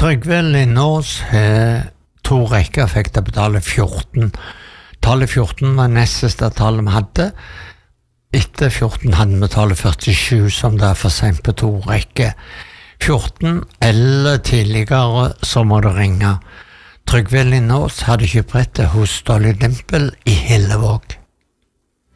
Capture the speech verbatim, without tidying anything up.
Trygve Lindås har to rekker, fikk det betale fjorten. Tallet fjorten var nest siste tallet vi hadde. Etter fjorten hadde vi tallet førtisju, som det er for sent på to rekker. fjorten eller tidligere, så må du ringe. Trygve Lindås hadde kjøprettet hos Dolly Dimpel i Hillevåg.